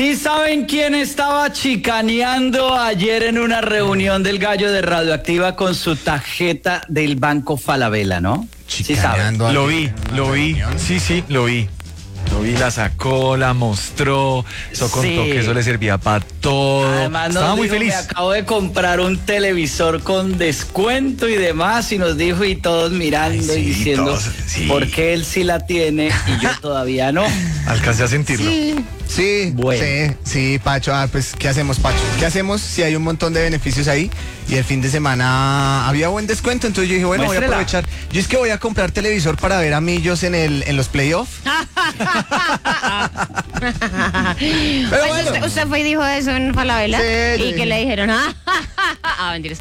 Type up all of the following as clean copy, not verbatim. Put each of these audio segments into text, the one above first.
¿Sí saben quién estaba chicaneando ayer en una reunión del Gallo de Radioactiva con su tarjeta del Banco Falabella, no? Sí saben. Lo vi. Sí, lo vi. La sacó, la mostró, eso contó que eso le servía para todo. Además, estaba muy dijo, feliz. Me acabo de comprar un televisor con descuento y demás, y nos dijo, y todos mirando y diciendo, todos, sí. ¿por qué él sí la tiene y yo todavía no? Alcancé a sentirlo. Sí, Bueno. sí, Pacho. Pues, ¿qué hacemos, Pacho? ¿Qué hacemos si hay un montón de beneficios ahí? Y el fin de semana había buen descuento, entonces yo dije, bueno, Muéstrela. voy a aprovechar. Yo es que voy a comprar televisor para ver a Millos en los playoffs. Pero Pues bueno. usted fue y dijo eso en Falabella. Sí, Y que le dijeron, mentiras.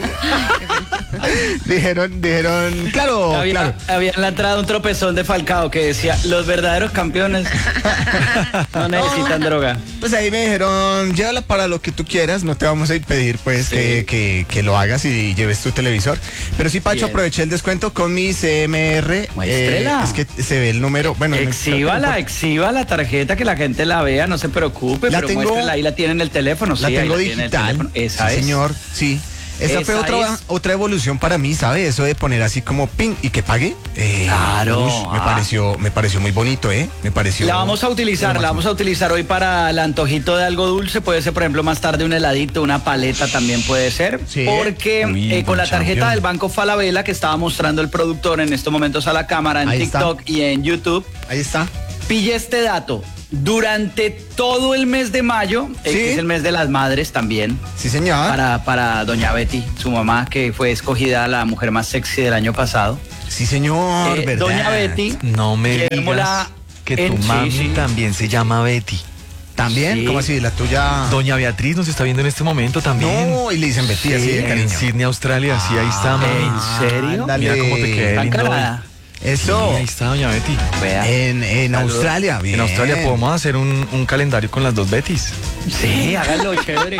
Dijeron, claro, claro. Había en la entrada un tropezón de Falcao que decía, los verdaderos campeones no necesitan droga. Pues ahí me dijeron, llévala para lo que tú quieras, no te vamos a impedir pues Sí. que lo hagas y lleves tu televisor. Pero sí, Pacho, Bien. aproveché el descuento con mi CMR. Muéstrela. Es que se ve el número. Bueno, Exhiba la tarjeta, que la gente la vea, no se preocupe, La pero tengo- muéstrela, ahí la tiene en el teléfono. la sí, ahí tengo tiene en el digital. teléfono. Esa sí, es. señor, sí. Esa fue Esa es. otra evolución para mí, ¿sabe? Eso de poner así como ping y que pague. Claro. Me pareció muy bonito, ¿eh? Me pareció. La vamos a utilizar hoy para el antojito de algo dulce, puede ser por ejemplo más tarde un heladito, una paleta también puede ser, Sí. porque Uy, con la tarjeta champion. del Banco Falabella que estaba mostrando el productor en estos momentos a la cámara en Ahí está. TikTok y en YouTube, Ahí está. pille este dato. Durante todo el mes de mayo, Sí. que es el mes de las madres también, Sí, señor. para doña Betty, su mamá, que fue escogida la mujer más sexy del año pasado. Sí, señor, ¿verdad? Doña Betty, No me llevémosla digas que tu en- mami sí, sí. también se llama Betty. ¿También? Sí. ¿Cómo así? La tuya. Doña Beatriz nos está viendo en este momento también. No, y le dicen Betty así de En cariño. Sydney, Australia, sí, ahí está, mami. ¿En serio? Ándale. Mira cómo te quedé Tan lindo hoy. calada. Eso. Sí, ahí está Doña Betty. Vea. En Saludos. Australia, bien. En Australia podemos hacer un calendario con las dos Bettys. Sí, háganlo chévere.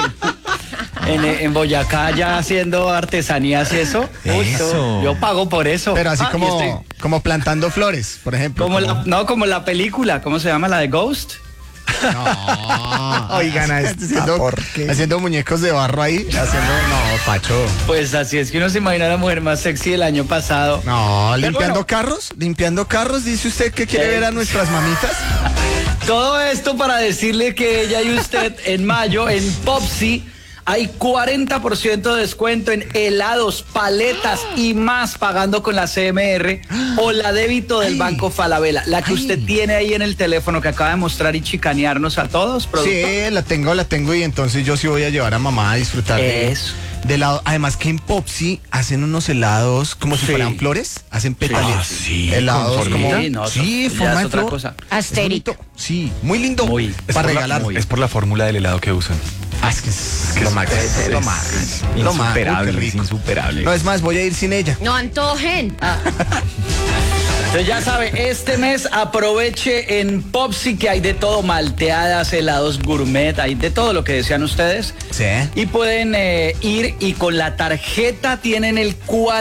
En Boyacá ya haciendo artesanías y eso. Eso. Yo pago por eso. Pero así Ah, y como plantando flores, por ejemplo. como la película, ¿cómo se llama? La de Ghost. No. Oigan, haciendo muñecos de barro ahí. No, Pacho. Pues así es que uno se imagina a la mujer más sexy del año pasado. No, Pero limpiando bueno. carros. Limpiando carros, dice usted que quiere ver a nuestras mamitas. Todo esto para decirle que ella y usted en mayo en Popsi hay 40% de descuento en helados, paletas y más pagando con la CMR o la débito del Banco Falabella, la que usted tiene ahí en el teléfono que acaba de mostrar y chicanearnos a todos, productor. Sí, la tengo y entonces yo sí voy a llevar a mamá a disfrutar Eso. de helado. Además que en Popsi hacen unos helados como si Sí. fueran flores, hacen pétalos. Ah, sí, Helados con como formita. no, sí, ya forma es de otra flor. cosa. Asteric. Es bonito. Sí, muy lindo Muy. para regalar. Es por la fórmula del helado que usan. Es que es lo máximo, es lo máximo. Lo máximo. insuperable, Uy, qué es rico. insuperable. No, es más, voy a ir sin ella. No antojen. Entonces ya sabe, este mes aproveche en Popsi que hay de todo, malteadas, helados gourmet, hay de todo lo que desean ustedes. Sí. Y pueden ir y con la tarjeta tienen el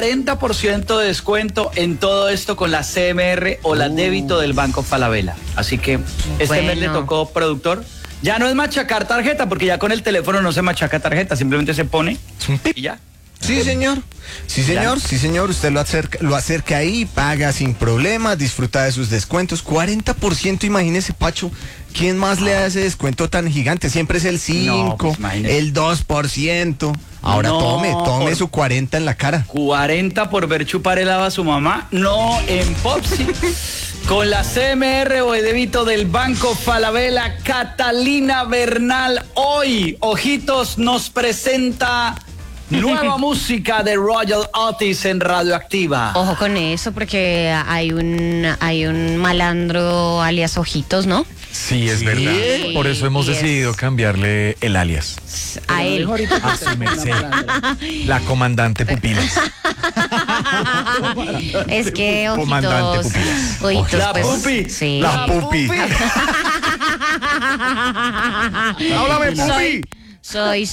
40% de descuento en todo esto con la CMR o la débito del Banco Falabella. Así que este mes le Bueno. tocó, productor. Ya no es machacar tarjeta, porque ya con el teléfono no se machaca tarjeta, simplemente se pone Es un pip. y ya. Sí, señor. Sí, señor. Sí, señor. Usted lo acerca ahí, paga sin problemas, disfruta de sus descuentos. 40%, imagínese, Pacho. ¿Quién más le da ese descuento tan gigante? Siempre es el 5, pues, imagínese. el 2%. Ahora No, tome por- su 40 en la cara. 40 por ver chupar helado a su mamá. No en Popsi. Con la CMR o el débito del Banco Falabella, Catalina Bernal hoy, ojitos, nos presenta nueva música de Royal Otis en Radioactiva. Ojo con eso porque hay un malandro alias Ojitos, ¿no? Sí, es Sí. verdad. Por eso hemos Y es- decidido cambiarle el alias. A él. A su merced. La comandante Pupilas. Es que Comandante Ojitos. Pupilas. Ojitos, La pues, pupi. Sí. La pupi. ¡Háblame, Soy- pupi! Soy.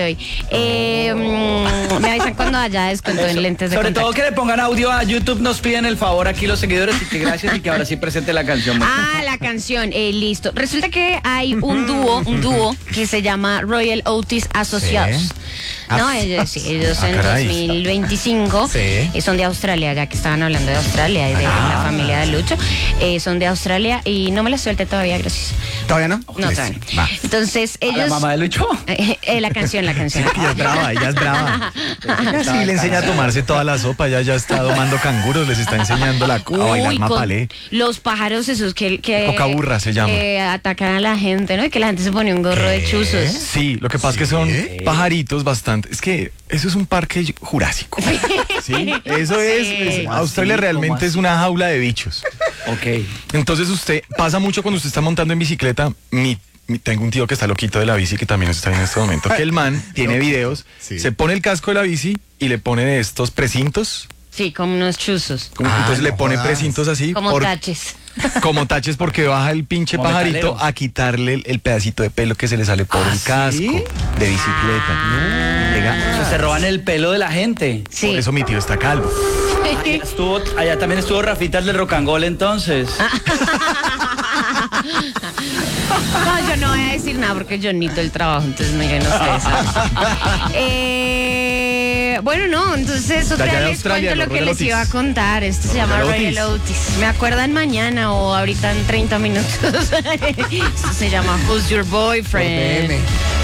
Me avisan cuando haya descuento en lentes de Sobre contacto. todo que le pongan audio a YouTube, nos piden el favor aquí los seguidores y que gracias y que ahora sí presente la canción. La canción, listo. Resulta que hay un dúo que se llama Royal Otis Associates. Sí. No, ellos en caray. 2025 Sí. son de Australia, ya que estaban hablando de Australia y de la familia de Lucho. Son de Australia y no me la suelte todavía, gracias. ¿Todavía no? No, Listo. todavía no. Va. Entonces ¿A la ellos... mamá de Lucho? La canción. Ella es brava, ella es brava. Ella sí le enseña a tomarse toda la sopa, ya está domando canguros, les está enseñando a bailar Uy, mapalé. los pájaros esos que Cocaburra se llama. que atacan a la gente, ¿no? Y que la gente se pone un gorro de chuzos. Sí, lo que pasa es que son pajaritos bastante. Es que eso es un parque jurásico. Sí, eso es. Australia así? realmente ¿Cómo es una jaula de bichos. Ok. Entonces usted pasa mucho cuando usted está montando en bicicleta. Tengo un tío que está loquito de la bici que también está en este momento. Que el man tiene videos, Sí. se pone el casco de la bici y le pone estos precintos. Sí, como unos chuzos. Entonces le no pone jodas. precintos así. Como taches. Como taches porque baja el pinche Como pajarito metaleros. a quitarle el pedacito de pelo que se le sale por el casco ¿sí? de bicicleta. Llega- O sea, se roban el pelo de la gente. Sí. Por eso mi tío está calvo. Allá también estuvo Rafita el de Rocangol entonces. No, yo no voy a decir nada porque yo necesito el trabajo, entonces miren ustedes. Bueno, no, entonces otra De allá de vez Australia, cuento lo los que Royal les Otis. iba a contar. Esto se llama Royal Royal Otis. Me acuerdan mañana o ahorita en 30 minutos. Esto se llama Who's Your Boyfriend. Por DM.